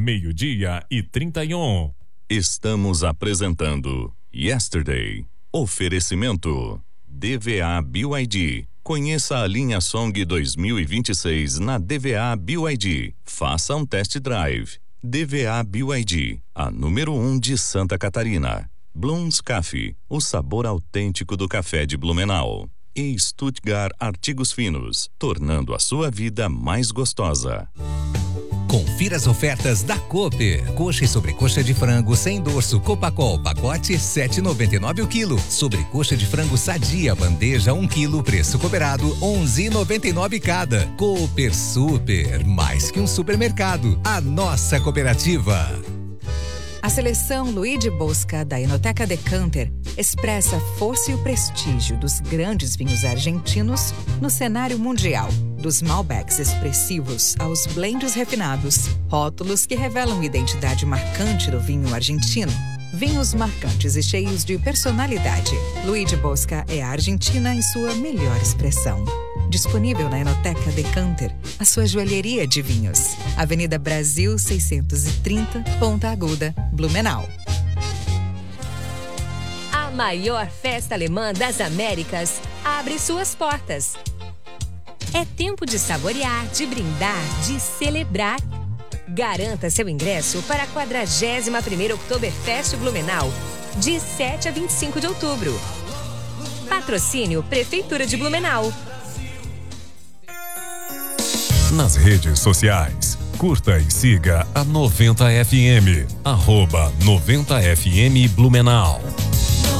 12:31. Estamos apresentando Yesterday. Oferecimento DVA BYD. Conheça a linha Song 2026 na DVA BYD. Faça um test drive. DVA BYD, a número 1 de Santa Catarina. Blooms Coffee, o sabor autêntico do café de Blumenau. E Stuttgart Artigos Finos, tornando a sua vida mais gostosa. Confira as ofertas da Cooper. Coxa e sobrecoxa de frango sem dorso Copacol, pacote R$ 7,99 o quilo. Sobrecoxa de frango Sadia, bandeja 1 quilo, preço cooperado R$ 11,99 cada. Cooper Super, mais que um supermercado. A nossa cooperativa. A seleção Luigi Bosca da Enoteca Decanter expressa a força e o prestígio dos grandes vinhos argentinos no cenário mundial. Dos Malbecs expressivos aos blends refinados, rótulos que revelam a identidade marcante do vinho argentino. Vinhos marcantes e cheios de personalidade. Luigi Bosca é a Argentina em sua melhor expressão. Disponível na Enoteca Decanter, a sua joalheria de vinhos. Avenida Brasil 630, Ponta Aguda, Blumenau. A maior festa alemã das Américas abre suas portas. É tempo de saborear, de brindar, de celebrar. Garanta seu ingresso para a 41ª Oktoberfest Blumenau, de 7 a 25 de outubro. Patrocínio Prefeitura de Blumenau. Nas redes sociais, curta e siga a 90FM, @90FM Blumenau.